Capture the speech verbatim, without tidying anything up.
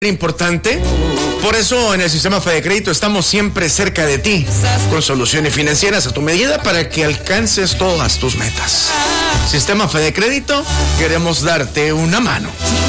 Importante. Por eso en el sistema Fede Crédito estamos siempre cerca de ti, con soluciones financieras a tu medida para que alcances todas tus metas. Sistema Fede Crédito, queremos darte una mano.